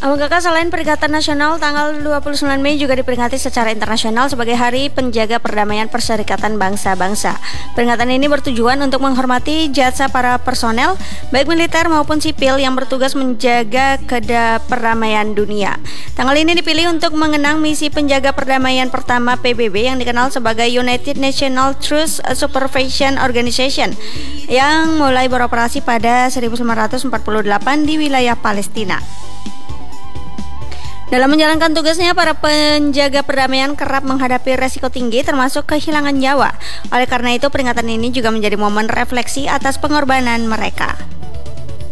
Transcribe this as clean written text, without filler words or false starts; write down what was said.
Kakak, selain peringatan nasional, tanggal 29 Mei juga diperingati secara internasional sebagai Hari Penjaga Perdamaian Perserikatan Bangsa-Bangsa. Peringatan ini bertujuan untuk menghormati jasa para personel, baik militer maupun sipil yang bertugas menjaga perdamaian dunia. Tanggal ini dipilih untuk mengenang misi penjaga perdamaian pertama PBB yang dikenal sebagai United National Truce Supervision Organization yang mulai beroperasi pada 1948 di wilayah Palestina. Dalam menjalankan tugasnya, para penjaga perdamaian kerap menghadapi resiko tinggi termasuk kehilangan nyawa. Oleh karena itu, peringatan ini juga menjadi momen refleksi atas pengorbanan mereka.